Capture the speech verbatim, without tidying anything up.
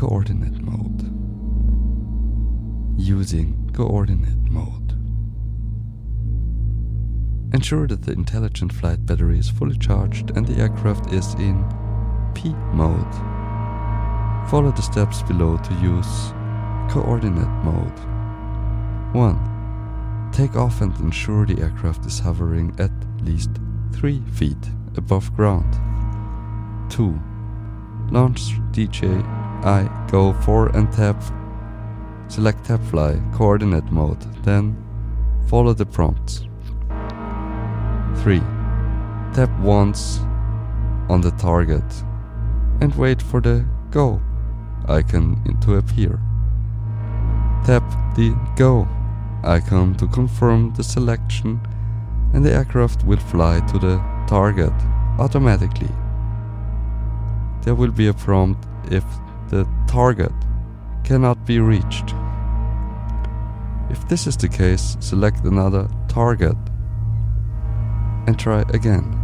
coordinate mode. Using coordinate mode. Ensure that the intelligent flight battery is fully charged and the aircraft is in P mode. Follow the steps below to use coordinate mode. one. Take off and ensure the aircraft is hovering at least three feet above ground. two. Launch D J I Go four and tap. Select tap fly coordinate mode, then follow the prompts. three. Tap once on the target and wait for the Go icon to appear. Tap the Go icon to confirm the selection and the aircraft will fly to the target automatically. There will be a prompt if the target cannot be reached. If this is the case, select another target and try again.